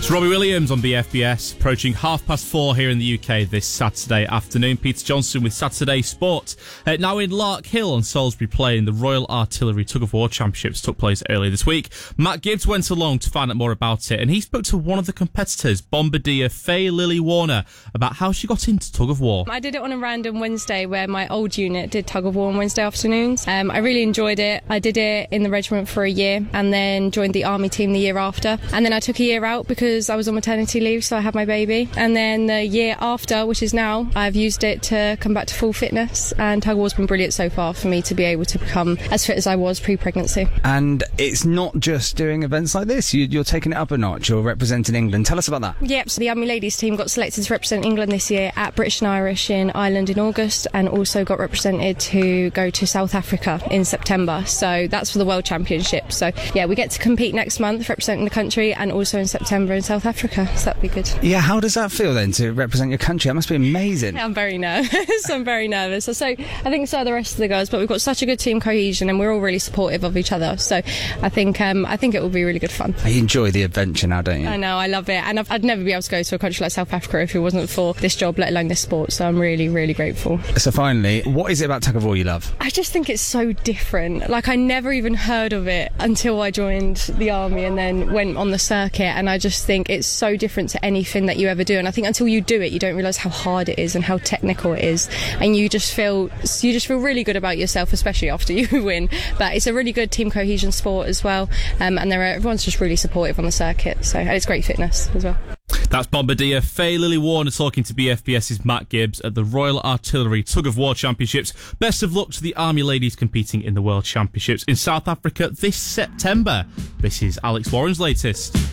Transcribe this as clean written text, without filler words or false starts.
It's Robbie Williams on BFBS, approaching 4:30 here in the UK this Saturday afternoon. Peter Johnson with Saturday Sport. Now in Lark Hill on Salisbury Plain, the Royal Artillery Tug of War Championships took place earlier this week. Matt Gibbs went along to find out more about it, and he spoke to one of the competitors, Bombardier Faye Lily Warner, about how she got into tug of war. I did it on a random Wednesday where my old unit did tug of war on Wednesday afternoons. I really enjoyed it. I did it in the regiment for a year and then joined the army team the year after. And then I took a year out because I was on maternity leave, so I had my baby. And then the year after, which is now, I've used it to come back to full fitness, and tug of war's been brilliant so far for me to be able to become as fit as I was pre-pregnancy. And it's not just doing events like this, you're taking it up a notch, you're representing England. Tell us about that. Yep, so the Army Ladies team got selected to represent England this year at British and Irish in Ireland in August, and also got represented to go to South Africa in September. So that's for the World Championship. So yeah, we get to compete next month representing the country, and also in September in South Africa, so that'd be good. Yeah, how does that feel then to represent your country? That must be amazing. I'm very nervous. I'm very nervous. So I think so are the rest of the girls, but we've got such a good team cohesion and we're all really supportive of each other. So I think it will be really good fun. You enjoy the adventure now, don't you? I know, I love it, and I'd never be able to go to a country like South Africa if it wasn't for this job, let alone this sport. So I'm really, really grateful. So finally, what is it about tug of war you love? I just think it's so different. Like, I never even heard of it until I joined the army and then went on the circuit, and I just think it's so different to anything that you ever do. And I think until you do it, you don't realise how hard it is and how technical it is, and you just feel really good about yourself, especially after you win. But it's a really good team cohesion sport as well, and everyone's just really supportive on the circuit. So, and it's great fitness as well. That's Bombardier Faye Lily Warner talking to BFBS's Matt Gibbs at the Royal Artillery Tug of War Championships. Best of luck to the Army ladies competing in the World Championships in South Africa this September. This is Alex Warren's latest.